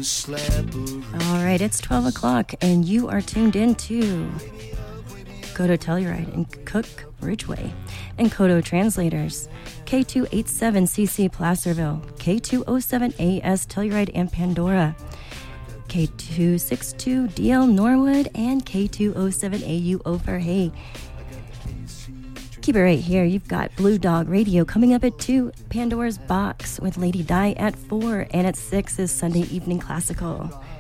All right, it's 12 o'clock, and you are tuned in to Kodo Telluride in Cook Ridgeway, and Kodo Translators, K287CC Placerville, K207AS Telluride and Pandora, K262DL Norwood, and K207AU Overhay. Keep it right here. You've got Blue Dog Radio coming up at 2, Pandora's Box with Lady Di at 4, and at 6 is Sunday Evening Classical.